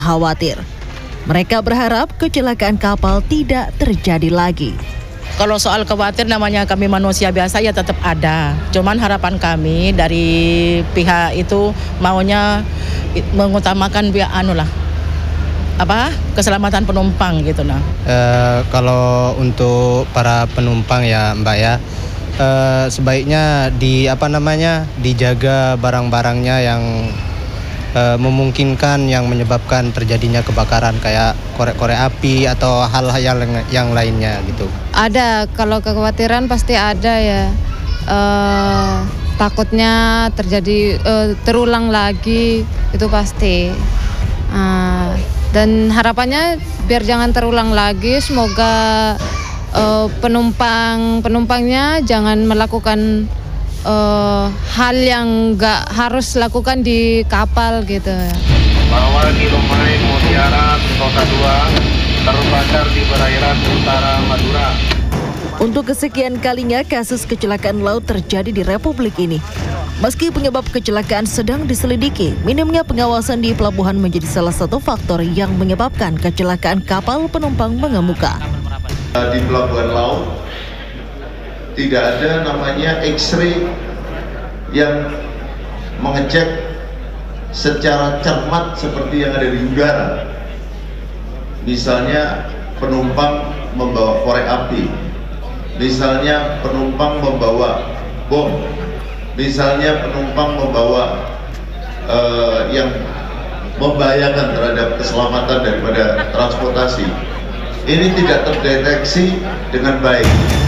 khawatir. Mereka berharap kecelakaan kapal tidak terjadi lagi. Kalau soal khawatir namanya kami manusia biasa ya tetap ada. Cuman harapan kami dari pihak itu maunya mengutamakan keselamatan penumpang gitu nah. Kalau untuk para penumpang ya Mbak ya, sebaiknya dijaga barang-barangnya yang memungkinkan yang menyebabkan terjadinya kebakaran kayak korek-korek api atau hal-hal yang lainnya gitu. Ada, kalau kekhawatiran pasti ada ya. Takutnya terjadi terulang lagi itu pasti. Dan harapannya biar jangan terulang lagi. Semoga penumpangnya jangan melakukan hal yang nggak harus lakukan di kapal gitu. Bahwa di Lomain Mutiara Sentosa 2 terbakar di perairan utara Madura. Untuk kesekian kalinya kasus kecelakaan laut terjadi di Republik ini. Meski penyebab kecelakaan sedang diselidiki, minimnya pengawasan di pelabuhan menjadi salah satu faktor yang menyebabkan kecelakaan kapal penumpang mengemuka. Di pelabuhan laut tidak ada namanya X-ray yang mengecek secara cermat seperti yang ada di udara. Misalnya penumpang membawa korek api, misalnya penumpang membawa bom, misalnya penumpang membawa yang membahayakan terhadap keselamatan daripada transportasi. Ini tidak terdeteksi dengan baik.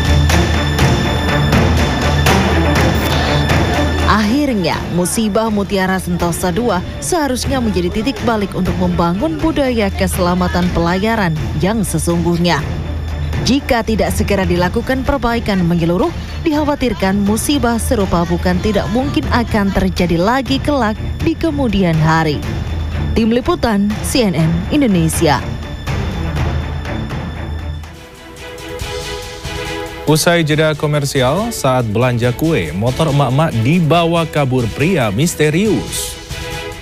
Akhirnya, musibah Mutiara Sentosa 2 seharusnya menjadi titik balik untuk membangun budaya keselamatan pelayaran yang sesungguhnya. Jika tidak segera dilakukan perbaikan menyeluruh, dikhawatirkan musibah serupa bukan tidak mungkin akan terjadi lagi kelak di kemudian hari. Tim Liputan CNN Indonesia. Usai jeda komersial, saat belanja kue, motor emak-emak dibawa kabur pria misterius.